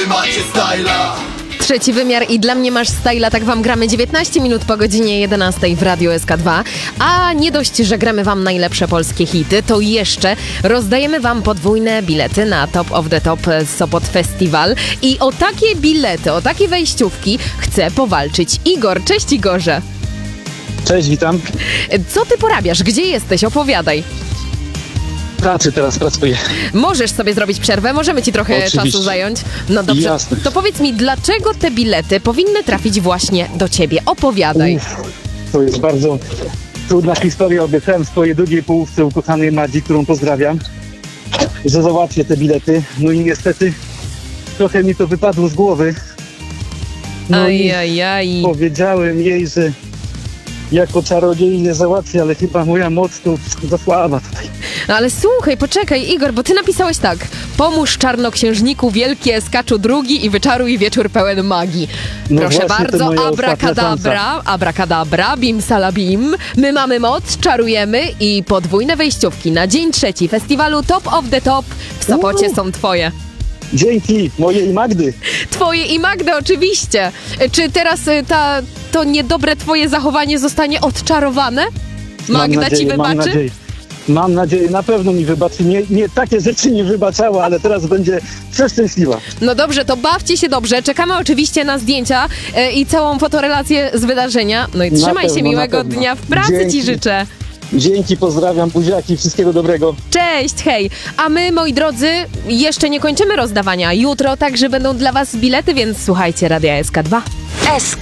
wy macie styla. Trzeci wymiar i Dla mnie masz styla, tak wam gramy 19 minut po godzinie 11 w Radiu SK2. A nie dość, że gramy wam najlepsze polskie hity, to jeszcze rozdajemy wam podwójne bilety na Top of the Top Sopot Festival. I o takie bilety, o takie wejściówki chce powalczyć Igor. Cześć Igorze. Cześć, witam. Co ty porabiasz? Gdzie jesteś? Opowiadaj. W pracy teraz pracuję. Możesz sobie zrobić przerwę, możemy ci trochę Oczywiście. czasu zająć. No dobrze, Jasne. to powiedz mi, dlaczego te bilety powinny trafić właśnie do ciebie? Opowiadaj. To jest bardzo trudna historia. Obiecałem swojej drugiej połówce, ukochanej Madzi, którą pozdrawiam, że załatwię te bilety. No i niestety trochę mi to wypadło z głowy. No Ajajaj. i powiedziałem jej, że jako czarodziej nie załatwię, ale chyba moja moc to za słaba tutaj. Ale słuchaj, poczekaj Igor, bo ty napisałeś tak. Pomóż czarnoksiężniku wielkie, skaczu drugi i wyczaruj wieczór pełen magii. No Proszę właśnie, to bardzo, moja abrakadabra, abrakadabra, bim salabim. My mamy moc, czarujemy i podwójne wejściówki na dzień trzeci festiwalu Top of the Top w Sopocie są twoje. Dzięki mojej Magdy. Twoje i Magdy oczywiście. Czy teraz to niedobre twoje zachowanie zostanie odczarowane? Magda ci wybaczy? Mam nadzieję, na pewno mi wybaczy. Nie takie rzeczy nie wybaczała, ale teraz będzie przeszczęśliwa. No dobrze, to bawcie się dobrze. Czekamy oczywiście na zdjęcia i całą fotorelację z wydarzenia. No i trzymaj się, miłego dnia w pracy. Dzięki. Ci życzę. Dzięki, pozdrawiam, buziaki, wszystkiego dobrego. Cześć, hej. A my, moi drodzy, jeszcze nie kończymy rozdawania. Jutro także będą dla was bilety, więc słuchajcie Radia SK2. SK.